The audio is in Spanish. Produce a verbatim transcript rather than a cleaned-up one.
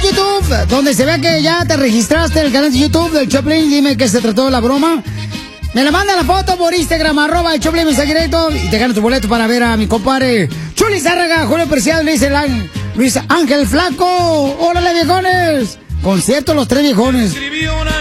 de YouTube, donde se ve que ya te registraste en el canal de YouTube del Choplin, dime que se trató de la broma. Me la manda la foto por Instagram, arroba el Choplin, mensaje directo, y te ganas tu boleto para ver a mi compadre Chuli Zárraga, Julio Preciado, Luis, el, Luis Ángel Flaco. ¡Órale, viejones! Concierto Los Tres Viejones.